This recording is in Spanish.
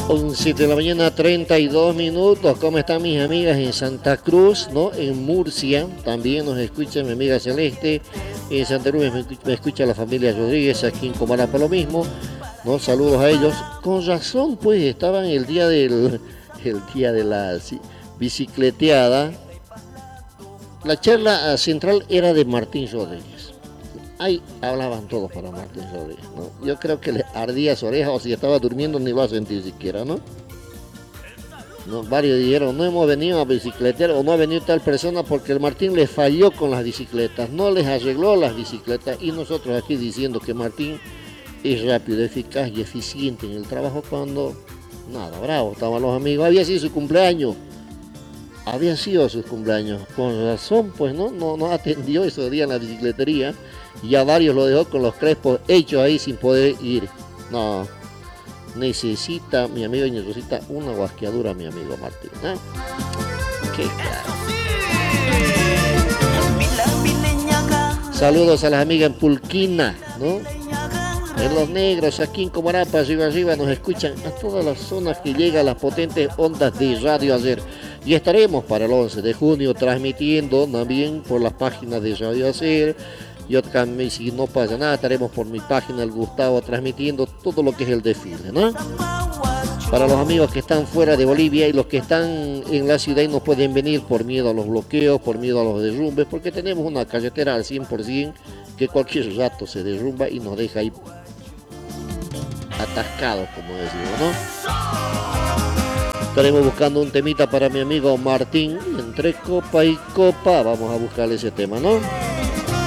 11 de la mañana, 32 minutos. ¿Cómo están mis amigas en Santa Cruz, no? En Murcia también nos escucha mi amiga Celeste. En Santa Cruz me escucha la familia Rodríguez, aquí en Comarapa lo mismo, ¿no? Saludos a ellos. Con razón, pues, estaban el día de la bicicleteada. La charla central era de Martín Rodríguez. Ahí hablaban todos para Martín Rodríguez, ¿no? Yo creo que le ardía su oreja, o si estaba durmiendo ni va a sentir siquiera, ¿no? No, varios dijeron, no hemos venido a bicicletear o no ha venido tal persona porque el Martín les falló con las bicicletas, no les arregló las bicicletas, y nosotros aquí diciendo que Martín es rápido, eficaz y eficiente en el trabajo cuando, nada, bravo, estaban los amigos, había sido su cumpleaños. Había sido sus cumpleaños, con razón, pues no atendió ese día en la bicicletería y a varios lo dejó con los crespos hechos ahí sin poder ir. No, necesita, mi amigo, y necesita una guasqueadura, mi amigo Martín, ¿eh? Qué caro. Saludos a las amigas en Pulquina, ¿no? En Los Negros, aquí en Comarapa, arriba, nos escuchan a todas las zonas que llegan las potentes ondas de Radio Ayer. Y estaremos para el 11 de junio transmitiendo también por las páginas de Radio Ayer. Yo también, si no pasa nada, estaremos por mi página, el Gustavo, transmitiendo todo lo que es el desfile, ¿no? Para los amigos que están fuera de Bolivia y los que están en la ciudad y no pueden venir por miedo a los bloqueos, por miedo a los derrumbes, porque tenemos una carretera al 100% que cualquier rato se derrumba y nos deja ahí atascados, como decimos, ¿no? Estaremos buscando un temita para mi amigo Martín, entre copa y copa, vamos a buscarle ese tema, ¿no?